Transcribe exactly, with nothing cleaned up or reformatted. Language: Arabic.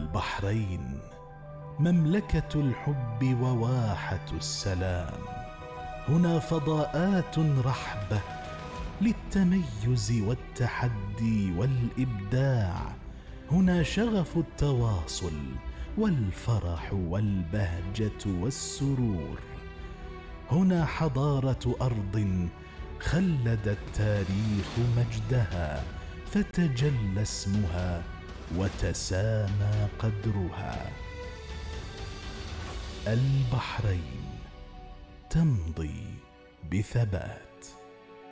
البحرين مملكة الحب وواحة السلام. هنا فضاءات رحبة للتميز والتحدي والإبداع. هنا شغف التواصل والفرح والبهجة والسرور. هنا حضارة أرض خلد التاريخ مجدها، فتجلى اسمها وتسامى قدرها. البحرين تمضي بثبات.